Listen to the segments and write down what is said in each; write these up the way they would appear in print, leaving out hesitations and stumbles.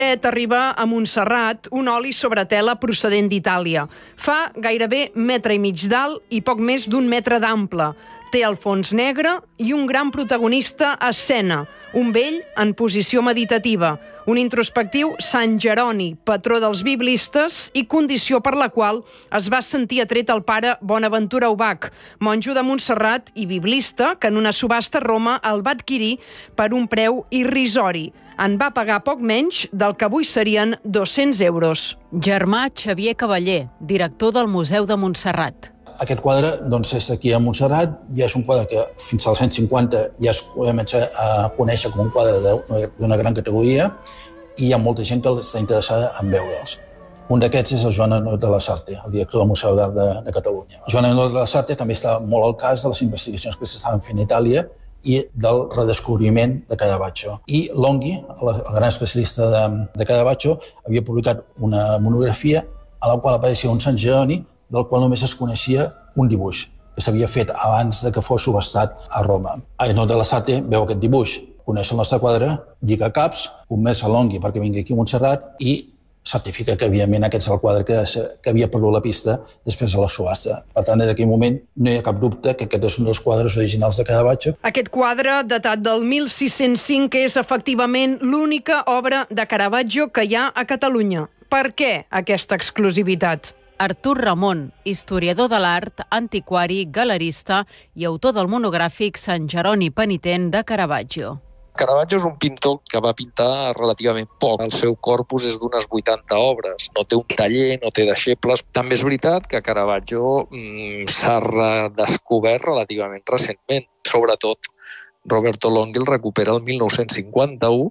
Arriba a Montserrat un oli sobre tela procedent d'Itàlia. Fa gairebé metre i mig d'alt i poc més d'un metre d'ample. Té el fons negre i un gran protagonista a escena, un vell en posició meditativa, un introspectiu Sant Jeroni, patró dels biblistes i condició per la qual es va sentir atret el pare Bonaventura Ubach, monjo de Montserrat i biblista, que en una subhasta a Roma el va adquirir per un preu irrisori. En va pagar poc menys del que avui serien 200 euros. Germà Xavier Cavaller, director del Museu de Montserrat. Aquest quadre és aquí a Montserrat, ja és un quadre que fins als 150 ja es comença a conèixer com un quadre d'una gran categoria i hi ha molta gent que està interessada en veure'ls. Un d'aquests és el Joan Anot de Lasarte, el director del Museu d'Art de Catalunya. El Joan Anot de Lasarte també està molt al cas de les investigacions que s'estaven fent a Itàlia i del redescobriment de Caravaggio. I Longhi, el gran especialista de Caravaggio, havia publicat una monografia a la qual apareixia un Sant Jeroni del qual només es coneixia un dibuix, que s'havia fet abans de que fos subhastat a Roma. Anot de Lasarte veu aquest dibuix, coneix el nostre quadre, lliga caps, convenç a Longhi perquè vingui aquí a Montserrat i certifica que, evidentment, aquest és el quadre que havia perdut la pista després de la subhasta. Per tant, des d'aquell moment no hi ha cap dubte que aquest és un dels quadres originals de Caravaggio. Aquest quadre, datat del 1605, és efectivament l'única obra de Caravaggio que hi ha a Catalunya. Per què aquesta exclusivitat? Artur Ramon, historiador de l'art, antiquari, galerista i autor del monogràfic Sant Jeroni Penitent de Caravaggio. Caravaggio és un pintor que va pintar relativament poc. El seu corpus és d'unes 80 obres. No té un taller, no té deixebles. També és veritat que Caravaggio s'ha redescobert relativament recentment. Sobretot, Roberto Longhi el recupera el 1951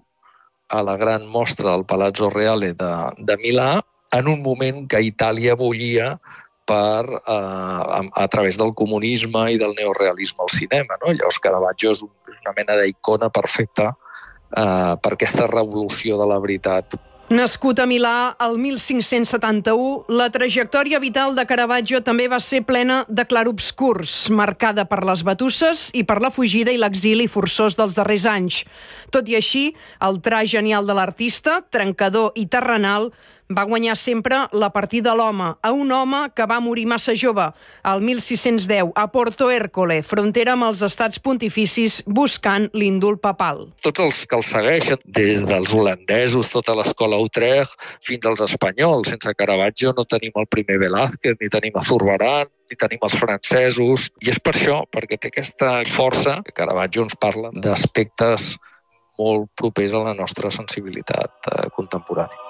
a la gran mostra del Palazzo Reale de Milà, en un moment que Itàlia bullia a través del comunisme i del neorealisme al cinema. No? Llavors Caravaggio és una mena d'icona perfecta per aquesta revolució de la veritat. Nascut a Milà el 1571, la trajectòria vital de Caravaggio també va ser plena de clarobscurs, marcada per les batusses i per la fugida i l'exili forçós dels darrers anys. Tot i així, el trast genial de l'artista, trencador i terrenal, va guanyar sempre la partida a l'home, a un home que va morir massa jove, el 1610, a Porto Ercole, frontera amb els estats pontificis, buscant l'índol papal. Tots els que el segueixen, des dels holandesos, tota l'escola Utrecht, fins als espanyols. Sense Caravaggio no tenim el primer Velázquez, ni tenim a Zurbarán, ni tenim els francesos. I és per això, perquè té aquesta força, que Caravaggio ens parla d'aspectes molt propers a la nostra sensibilitat contemporània.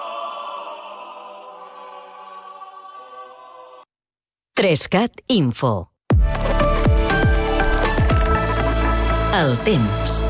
Trescat Info. El temps.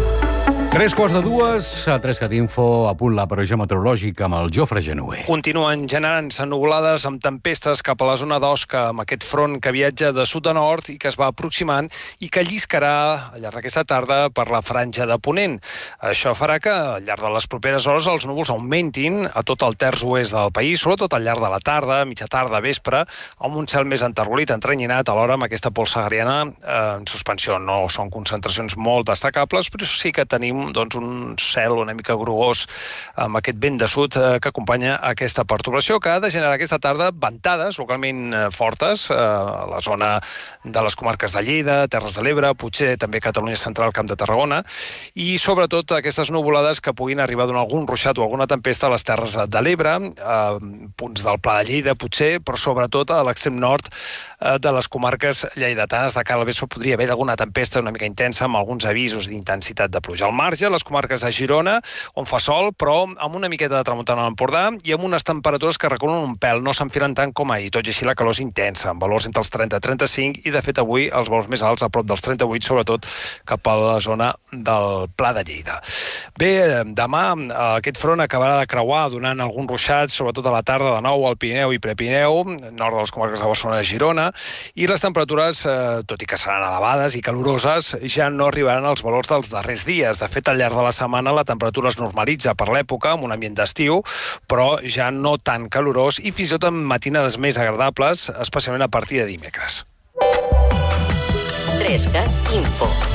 3:15, a Trescat Info, a punt la previsió meteorològica amb el Jofre Genuer. Continuen generant-se nuvolades amb tempestes cap a la zona d'Osca, amb aquest front que viatja de sud a nord i que es va aproximant i que lliscarà al llarg d'aquesta tarda per la franja de Ponent. Això farà que al llarg de les properes hores els núvols augmentin a tot el terç oest del país, sobretot al llarg de la tarda, mitja tarda, vespre, amb un cel més enterrolit, entrenyinat, alhora amb aquesta pols sahariana en suspensió. No són concentracions molt destacables, però sí que tenim un cel una mica grogós amb aquest vent de sud que acompanya aquesta pertorbació, que ha de generar aquesta tarda ventades localment fortes a la zona de les comarques de Lleida, Terres de l'Ebre, potser també Catalunya Central, Camp de Tarragona, i sobretot aquestes nuvolades que puguin arribar a donar algun ruixat o alguna tempesta a les Terres de l'Ebre, punts del Pla de Lleida potser, però sobretot a l'extrem nord de les comarques lleidatanes. De cara al vespre podria haver alguna tempesta una mica intensa amb alguns avisos d'intensitat de pluja. Al marge, les comarques de Girona, on fa sol, però amb una miqueta de tramuntana a l'Empordà i amb unes temperatures que reculen un pèl, no s'enfilen tant com ahir. Tot i així la calor és intensa, amb valors entre els 30 i 35 i de fet avui els valors més alts a prop dels 38, sobretot cap a la zona del Pla de Lleida. Bé, demà aquest front acabarà de creuar donant algun ruixat, sobretot a la tarda de nou al Pirineu i Prepirineu, nord de les comarques de Barcelona i Girona, i les temperatures, tot i que seran elevades i caloroses, ja no arribaran als valors dels darrers dies. De fet, al llarg de la setmana la temperatura es normalitza per l'època, amb un ambient d'estiu, però ja no tan calorós i fins i tot amb matinades més agradables, especialment a partir de dimecres. Trescat Info.